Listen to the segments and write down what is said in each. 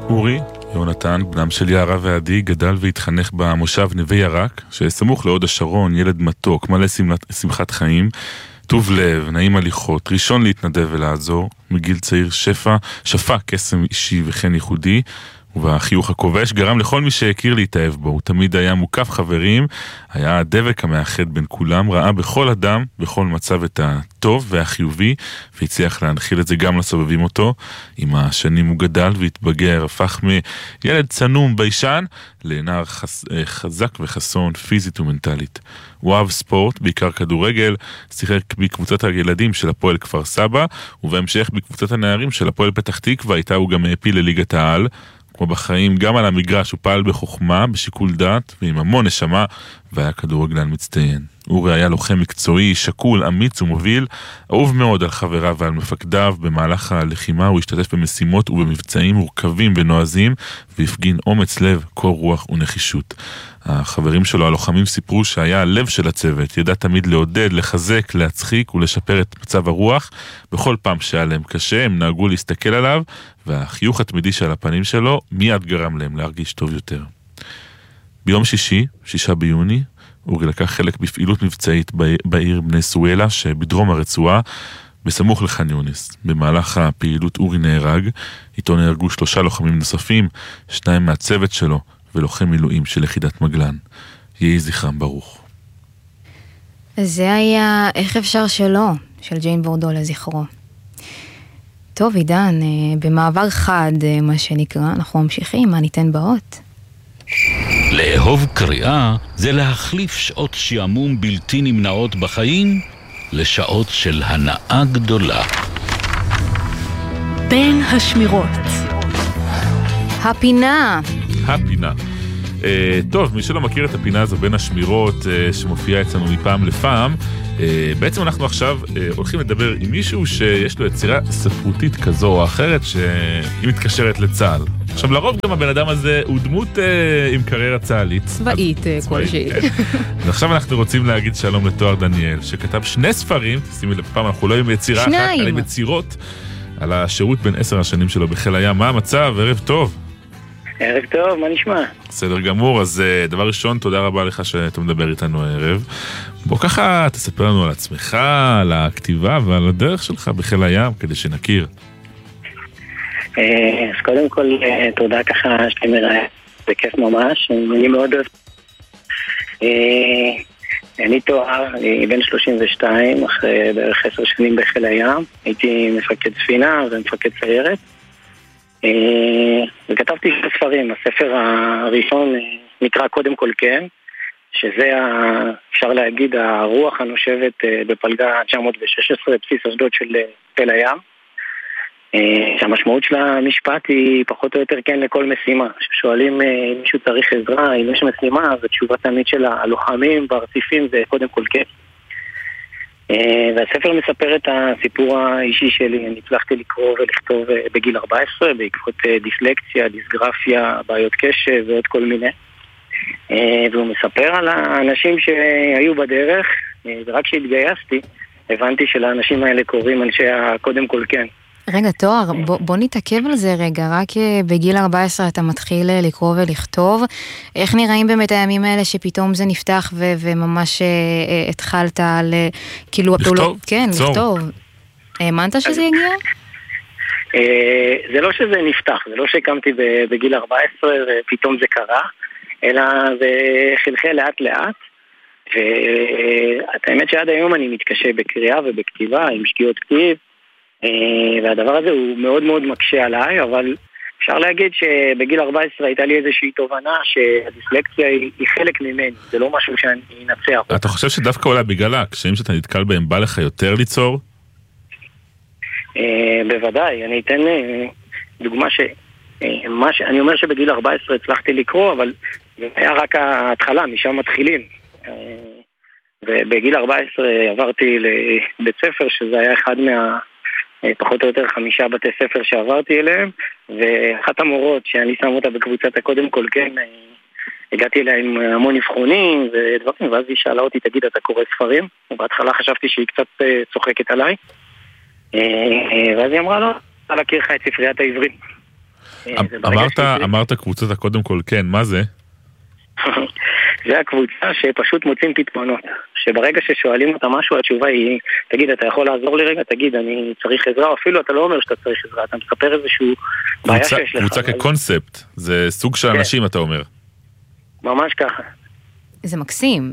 אורי, יונתן, בנם של יערה ועדי, גדל והתחנך במושב נווה ירק, שסמוך להוד השרון, ילד מתוק, מלא שמחת חיים, טוב לב, נעים הליכות, ראשון להתנדב ולעזור, מגיל צעיר שפע קסם אישי וכן ייחודי, והחיוך הכובש גרם לכל מי שהכיר להתאהב בו. הוא תמיד היה מוקף חברים, היה הדבק המאחד בין כולם, ראה בכל אדם, בכל מצב את הטוב והחיובי, והצליח להנחיל את זה גם לסובבים אותו. עם השנים הוא גדל והתבגר, הפך מילד צנום ביישן לנער חזק וחסון פיזית ומנטלית. הוא אהב ספורט, בעיקר כדורגל, שיחק בקבוצת הילדים של הפועל כפר סבא, ובהמשך בקבוצת הנערים של הפועל פתח תקווה, איתה הוא גם העפיל לליגת העל. כמו בחיים, גם על המגרש הוא פעל בחוכמה, בשיקול דעת ועם המון נשמה, והיה כדורגלן מצטיין. אורי היה לוחם מקצועי, שקול, אמיץ ומוביל, אהוב מאוד על חבריו ועל מפקדיו. במהלך הלחימה הוא השתתף במשימות ובמבצעים מורכבים ונועזים, והפגין אומץ לב, קור רוח ונחישות. החברים שלו, הלוחמים, סיפרו שהיה הלב של הצוות, ידע תמיד לעודד, לחזק, להצחיק ולשפר את מצב הרוח. בכל פעם שהיה להם קשה, הם נהגו להסתכל עליו, והחיוך התמידי של הפנים שלו מיד גרם להם להרגיש טוב יותר. ביום שישי, 6 ביוני, אורי לקח חלק בפעילות מבצעית בעיר בני סואלה שבדרום הרצועה, בסמוך לח'אן יונס. במהלך הפעילות אורי נהרג, איתו נהרגו 3 לוחמים נוספים, 2 מהצוות שלו ולוחם מילואים של יחידת מגלן. יהי זכרם ברוך. זה היה איך אפשר שלא, של ג'יין בורדו לזכרו. טוב עידן, במעבר חד מה שנקרא, אנחנו ממשיכים, מה ניתן באות? לאהוב קריאה זה להחליף שעות שעמום בלתי נמנעות בחיים לשעות של הנאה גדולה. בין השמירות. הפינה. טוב, מי שלא מכיר את הפינה הזו בין השמירות שמופיעה אצלנו מפעם לפעם, בעצם אנחנו עכשיו הולכים לדבר עם מישהו שיש לו יצירה ספרותית כזו או אחרת שהיא מתקשרת לצה"ל. עכשיו לרוב גם הבן אדם הזה הוא דמות עם קריירה צה"לית. צבאית כלשהי. ועכשיו אנחנו רוצים להגיד שלום לתואר דניאל, שכתב 2 ספרים, שימי לפעם אנחנו לא עם יצירה אחת, אלא עם יצירות, על השירות בין 10 השנים שלו בחיל הים. מה המצב? ערב טוב. ערב טוב, מה נשמע? בסדר גמור, אז דבר ראשון, תודה רבה לך שאתה מדבר איתנו הערב. בוא ככה תספר לנו על עצמך, על הכתיבה ועל הדרך שלך בחיל הים, כדי שנכיר. אז קודם כל, תודה ככה שאתה מראה, זה כיף ממש, אני מאוד אוהב. אני תואר, אני בן 32, אחרי בערך 10 שנים בחיל הים, הייתי מפקד ספינה ומפקד סיירת. וכתבתי 2 ספרים. הספר הראשון נקרא קודם כל כן, שזה אפשר להגיד הרוח הנושבת בפלגה 916 בסיס אשדוד של חיל הים, שהמשמעות של המשפט היא פחות או יותר כן לכל משימה. ששואלים אם מישהו צריך עזרה, אם יש משימה, והתשובה תמיד של הלוחמים והרציפים זה קודם כל כן. והספר מספר את הסיפור האישי שלי. אני הצלחתי לקרוא ולכתוב בגיל 14 בעקבות דיסלקציה, דיסגרפיה, בעיות קשב ועוד כל מיני. והוא מספר על האנשים שהיו בדרך, ורק כשהתגייסתי הבנתי שלאנשים האלה קוראים אנשי קודם כל כן. רגע, תואר, בוא נתעכב על זה רגע. רק בגיל 14 אתה מתחיל לקרוא ולכתוב. איך נראים באמת הימים האלה שפתאום זה נפתח וממש התחלת על כאילו לכתוב? כן, לכתוב. האמנת שזה יגיע? זה לא שזה נפתח, זה לא שהקמתי בגיל 14 ופתאום זה קרה, אלא זה חלחל לאט לאט. והאמת שעד היום אני מתקשה בקריאה ובכתיבה עם שגיאות כתיב, והדבר הזה הוא מאוד מאוד מקשה עליי, אבל אפשר להגיד שבגיל 14 הייתה לי איזושהי תובנה שהדיסלקציה היא חלק ממני, זה לא משהו שאני אנצח. אתה חושב שדווקא אולי בגלל הקשיים שאתה נתקל בהם בא לך יותר ליצור? בוודאי, אני אתן דוגמה אני אומר שבגיל 14 הצלחתי לקרוא, אבל זה היה רק ההתחלה, משם מתחילים. ובגיל 14 עברתי לבית ספר, שזה היה אחד פחות או יותר 5 בתי ספר שעברתי אליהם, ואחת המורות שאני שם אותה בקבוצת הקודם כל כן, הגעתי אליה עם המון אבחונים ודברים, ואז היא שאלה אותי, תגיד, אתה קורא ספרים? ובהתחלה חשבתי שהיא קצת צוחקת עליי, ואז היא אמרה לו, אני להכיר לך את ספריית העברית. אמרת קבוצת הקודם כל כן, מה זה? זה הקבוצה שפשוט מוצאים פתרונות, שברגע ששואלים אותה משהו, התשובה היא, תגיד, אתה יכול לעזור לי רגע? תגיד, אני צריך עזרה, או אפילו אתה לא אומר שאתה צריך עזרה, אתה מספר איזשהו בעיה שיש לך. קבוצה כקונספט, זה סוג של אנשים, אתה אומר. ממש ככה. זה מקסים.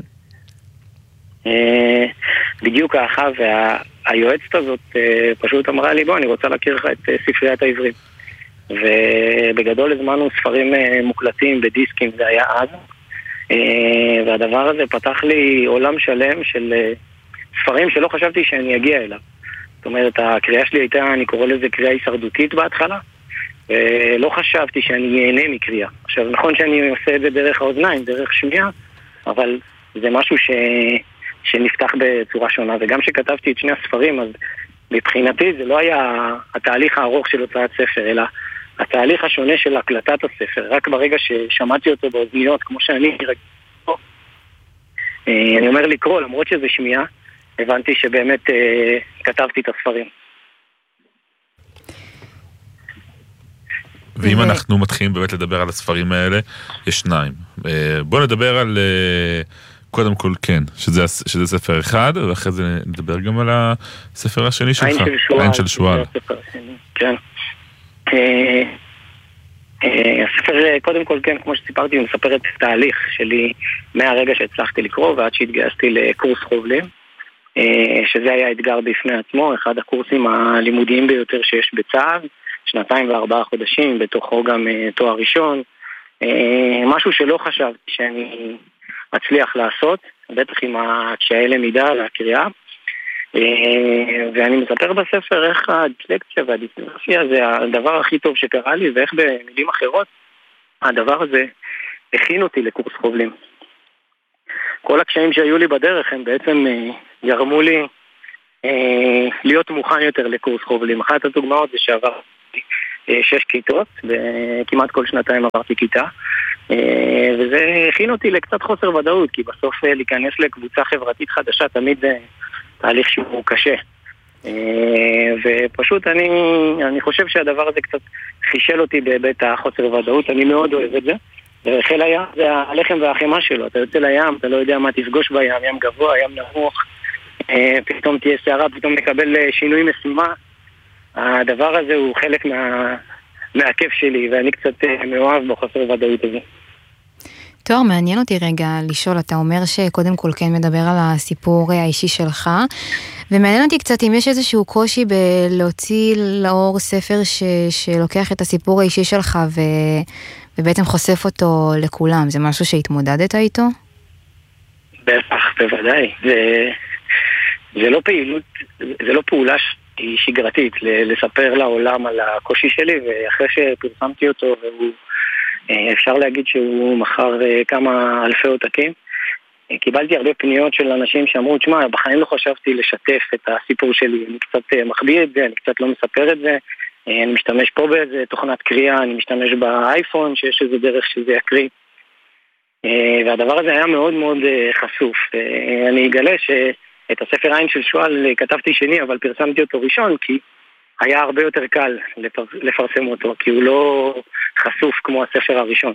בדיוק ככה, והיועצת הזאת פשוט אמרה לי, בוא, אני רוצה להכיר לך את ספריית העברים. ובגדול הזמנו ספרים מוקלטים בדיסקים, זה היה אז. והדבר הזה פתח לי עולם שלם של ספרים שלא חשבתי שאני אגיע אליו. זאת אומרת, הקריאה שלי הייתה, אני קורא לזה קריאה הישרדותית בהתחלה, ולא חשבתי שאני ייהנה מקריאה. עכשיו, נכון שאני עושה את זה דרך האוזניים, דרך שמיעה, אבל זה משהו שנפתח בצורה שונה. וגם שכתבתי את שני הספרים, אז מבחינתי זה לא היה התהליך הארוך של הוצאת ספר, אלא התהליך השונה של הקלטת הספר. רק ברגע ששמעתי אותו באוזניות, כמו שאני אני אומר לקרוא, למרות שזה שמיעה, הבנתי שבאמת כתבתי את הספרים. ואם אנחנו מתחילים באמת לדבר על הספרים האלה, יש שניים. בואו נדבר על קודם כל כן, שזה ספר אחד, ואחרי זה נדבר גם על הספר השני שלך. עין של שועל. כן. הספר, קודם כל, כן, כמו שסיפרתי, הוא מספר את התהליך שלי מהרגע שהצלחתי לקרוא ועד שהתגייסתי לקורס חובלים, שזה היה אתגר בפני עצמו, אחד הקורסים הלימודיים ביותר שיש בצה"ל, 2 ו4 חודשים, בתוכו גם תואר ראשון, משהו שלא חשבתי שאני אצליח לעשות, בטח עם קשיי למידה והקריאה, ואני מספר בספר איך הדיסלקציה והדיסלקציה זה הדבר הכי טוב שקרה לי, ואיך במילים אחרות הדבר הזה הכין אותי לקורס חובלים. כל הקשיים שהיו לי בדרך הם בעצם גרמו לי להיות מוכן יותר לקורס חובלים. אחת הדוגמאות זה שעברתי 6 כיתות, וכמעט כל שנתיים עברתי כיתה, וזה הכין אותי לקצת חוסר ודאות, כי בסוף להיכנס לקבוצה חברתית חדשה תמיד זה תהליך שהוא קשה. ופשוט אני חושב שהדבר הזה קצת חישל אותי בהיבט החוסר ודאות, אני מאוד אוהב את זה. וחיל הים זה הלחם והחמה שלו, אתה יוצא לים, אתה לא יודע מה תפגוש בים, ים גבוה, ים נמוך, פתאום תהיה שערה, פתאום נקבל שינוי משימה. הדבר הזה הוא חלק מהכיף שלי, ואני קצת מאוהב בחוסר ודאות הזה. תואר, מעניין אותי רגע לשאול, אתה אומר שקודם כל כן מדבר על הסיפור האישי שלך, ומעניין אותי קצת אם יש איזשהו קושי בלהוציא לאור ספר שלוקח את הסיפור האישי שלך ובעצם חושף אותו לכולם, זה משהו שהתמודדת איתו? בטח, בוודאי. זה לא פעילות, זה לא פעולה שגרתית לספר לעולם על הקושי שלי, ואחרי שפרסמתי אותו והוא אפשר להגיד שהוא מכר כמה אלפי עותקים. קיבלתי הרבה פניות של אנשים שאמרו, תשמע, בחיים לא חשבתי לשתף את הסיפור שלי, אני קצת מחביא את זה, אני קצת לא מספר את זה, אני משתמש פה באיזה תוכנת קריאה, אני משתמש באייפון, שיש איזה דרך שזה יקריא. והדבר הזה היה מאוד מאוד חשוף. אני אגלה שאת הספר עין של שועל כתבתי שני, אבל פרסמתי אותו ראשון, כי היה הרבה יותר קל לפרסם אותו, כי הוא לא חשוף כמו הספר הראשון.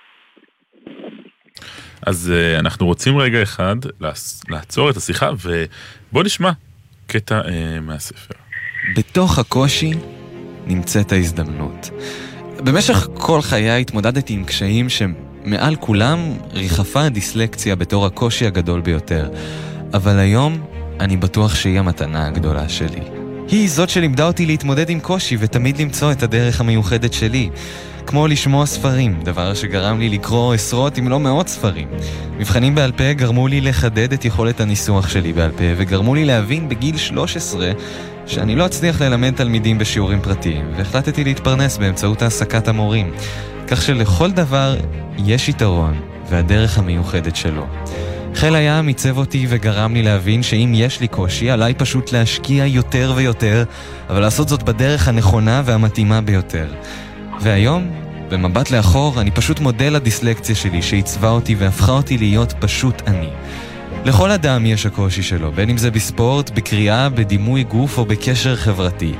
אז אנחנו רוצים רגע אחד לעצור את השיחה, ובוא נשמע קטע מהספר. בתוך הקושי נמצאת ההזדמנות. במשך כל חיי התמודדתי עם קשיים שמעל כולם ריחפה הדיסלקציה בתור הקושי הגדול ביותר. אבל היום אני בטוח שהיא המתנה הגדולה שלי. היא זאת שלימדה אותי להתמודד עם קושי ותמיד למצוא את הדרך המיוחדת שלי. כמו לשמוע ספרים, דבר שגרם לי לקרוא עשרות אם לא מאות ספרים. מבחנים בעל פה גרמו לי לחדד את יכולת הניסוח שלי בעל פה, וגרמו לי להבין בגיל 13 שאני לא אצליח ללמד תלמידים בשיעורים פרטיים, והחלטתי להתפרנס באמצעות העסקת המורים. כך שלכל דבר יש יתרון והדרך המיוחדת שלו. חיל הים עיצב אותי וגרם לי להבין שאם יש לי קושי, עליי פשוט להשקיע יותר ויותר, אבל לעשות זאת בדרך הנכונה והמתאימה ביותר. והיום, במבט לאחור, אני פשוט מודה לדיסלקציה שלי שעיצבה אותי והפכה אותי להיות פשוט אני. לכל אדם יש הקושי שלו, בין אם זה בספורט, בקריאה, בדימוי גוף או בקשר חברתי.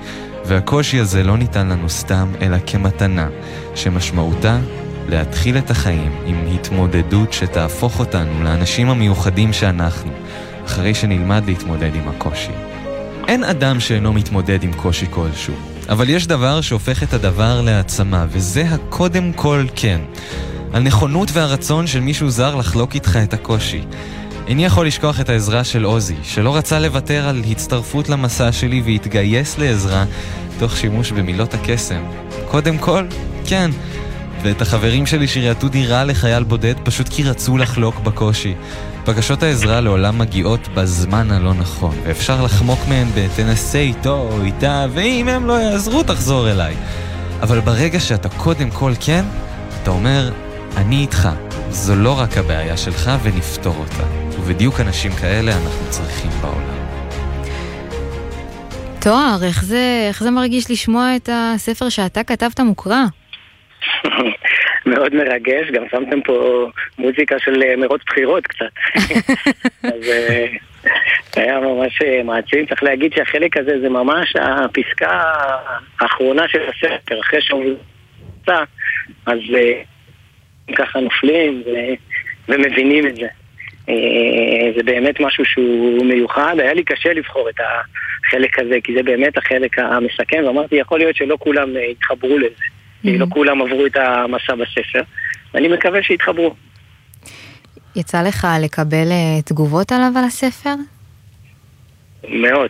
והקושי הזה לא ניתן לנו סתם, אלא כמתנה, שמשמעותה להתחיל את החיים עם התמודדות שתהפוך אותנו לאנשים המיוחדים שאנחנו, אחרי שנלמד להתמודד עם הקושי. אין אדם שאינו מתמודד עם קושי כלשהו, אבל יש דבר שהופך את הדבר לעצמה, וזה הקודם כל כן. הנכונות והרצון של מישהו זר לחלוק איתך את הקושי. איני יכול לשכוח את העזרה של עוזי, שלא רצה לוותר על הצטרפות למסע שלי והתגייס לעזרה, תוך שימוש במילות הקסם. קודם כל, כן. ואת החברים שלי שירתו דירה לחייל בודד פשוט כי רצו לחלוק בקושי. בקשות העזרה לעולם מגיעות בזמן הלא נכון, ואפשר לחמוק מהן בתנסה איתו או איתה, ואם הם לא יעזרו תחזור אליי. אבל ברגע שאתה קודם כל כן, אתה אומר, אני איתך. זו לא רק הבעיה שלך ונפתור אותה. ובדיוק אנשים כאלה אנחנו צריכים בעולם. תואר, איך זה מרגיש לשמוע את הספר שאתה כתבת מוקרא? מאוד מרגש, גם שמתם פה מוזיקה של מרוץ בחירות קצת. אז היה ממש מעצים. צריך להגיד שהחלק הזה זה ממש הפסקה האחרונה של הספר, אחרי שהוא יצא, אז ככה נופלים ומבינים את זה. זה באמת משהו שהוא מיוחד. היה לי קשה לבחור את החלק הזה, כי זה באמת החלק המסכם, ואמרתי, יכול להיות שלא כולם התחברו לזה. לא כולם עברו את המסע בספר, ואני מקווה שיתחברו. יצא לך לקבל תגובות עליו על הספר? מאות.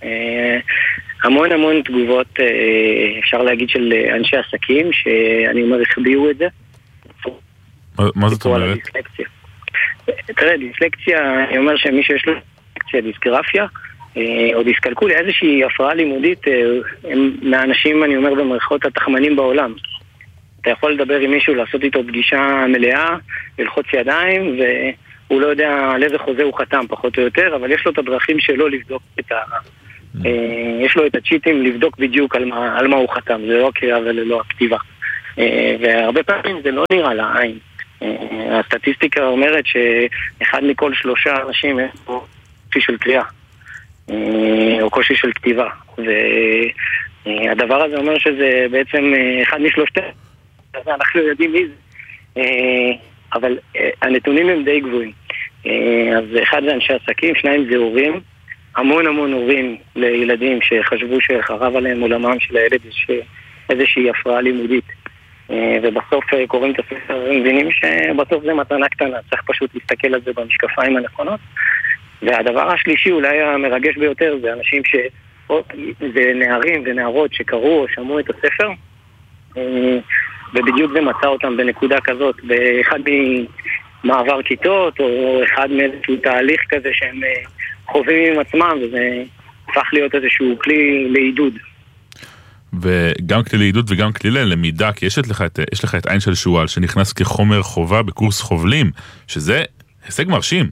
המון תגובות, אפשר להגיד, של אנשי עסקים, שאני אומר, החביאו את זה. מה זאת אומרת? תראה, דיסלקציה, אני אומר שמי שיש לו דיסגרפיה, או דיסקלקוליה, איזושהי הפרעה לימודית, הם מהאנשים, אני אומר, במערכות התחמנים בעולם. אתה יכול לדבר עם מישהו, לעשות איתו פגישה מלאה, ללחוץ ידיים, והוא לא יודע על איזה חוזה הוא חתם, פחות או יותר, אבל יש לו את הדרכים שלו לבדוק יש לו את הצ'יטים לבדוק בדיוק על מה הוא חתם, זה לא הקריאה ולא הכתיבה. והרבה פעמים זה לא נראה לעין. הסטטיסטיקה אומרת שאחד מכל 3 אנשים יש פה קושי של קריאה. או קושי של כתיבה, והדבר הזה אומר שזה בעצם אחד מ3, אז אנחנו יודעים מי זה, אבל הנתונים הם די גבוהים. אז אחד זה אנשי עסקים, 2 זה הורים, המון הורים לילדים שחשבו שחרב עליהם עולמם של הילד איזושהי הפרעה לימודית, ובסוף קוראים את הספר ומבינים שבסוף זה מתנה קטנה, צריך פשוט להסתכל על זה במשקפיים הנכונות. והדבר השלישי, אולי המרגש ביותר, זה אנשים זה נערים ונערות שקראו או שמעו את הספר, ובדיוק זה מצא אותם בנקודה כזאת, באחד ממעבר כיתות, או אחד מאיזשהו תהליך כזה שהם חווים עם עצמם, וזה הפך להיות איזשהו כלי לעידוד. וגם כלי לעידוד וגם כלי ללמידה, כי יש לך את עין של שואל, שנכנס כחומר חובה בקורס חובלים, שזה הישג מרשים.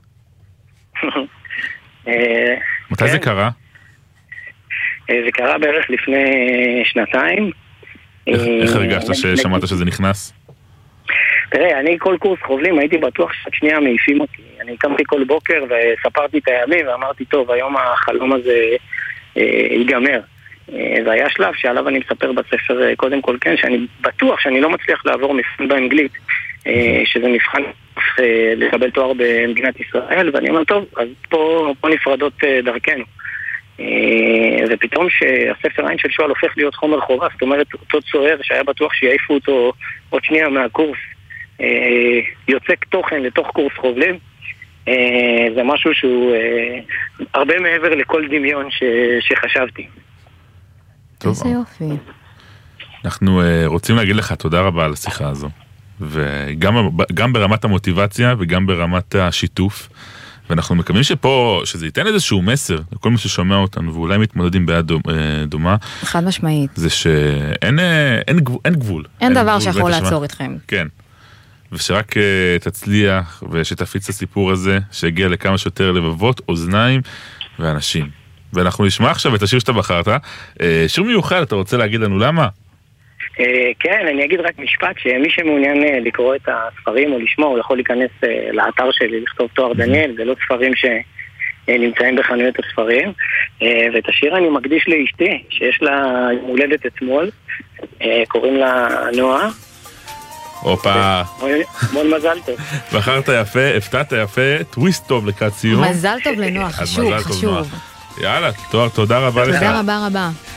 מתי זה קרה? זה קרה בערך לפני 2. איך הרגשת ששמעת שזה נכנס? תראה, אני כל קורס חובלים הייתי בטוח שעד שנייה מעיפים אותי. אני קמתי כל בוקר וספרתי את הימים ואמרתי, טוב, היום החלום הזה ייגמר. זה היה שלב שעליו אני מספר בספר קודם כל כן, שאני בטוח שאני לא מצליח לעבור מבחן באנגלית, שזה מבחן לקבל תואר במדינת ישראל, ואני אומר, טוב, אז פה נפרדות דרכנו. ופתאום שהספר עין של שואל הופך להיות חומר חובה, זאת אומרת, אותו צוער שהיה בטוח שיעיפו אותו עוד שנייה מהקורס, יוצק תוכן לתוך קורס חובלים, זה משהו שהוא הרבה מעבר לכל דמיון שחשבתי. איזה יופי. אנחנו רוצים להגיד לך תודה רבה על השיחה הזו, וגם ברמת המוטיבציה וגם ברמת השיתוף, ואנחנו מקווים שזה ייתן איזשהו מסר לכל מי ששומע אותנו ואולי מתמודד עם בעיה דומה. חד משמעית. זה שאין גבול. אין דבר שיכול לעצור אתכם. כן. ושרק תצליח ושתפיץ את הסיפור הזה, שיגיע לכמה שיותר לבבות, אוזניים ואנשים. ואנחנו נשמע עכשיו את השיר שאתה בחרת. שיר מיוחד, אתה רוצה להגיד לנו למה? כן, אני אגיד רק משפט, שמי שמעוניין לקרוא את הספרים או לשמוע, הוא יכול להיכנס לאתר שלי, לכתוב תואר דניאל, זה לא ספרים נמצאים בחנויות הספרים. ואת השיר אני מקדיש לאשתי, שיש לה יום הולדת אתמול, קוראים לה נועה. הופה. המון מזל טוב. בחרת יפה, הפתעת יפה, טוויסט טוב לקראת סיום. מזל טוב לנועה, חשוב. יאללה, תודה רבה לך. תודה רבה.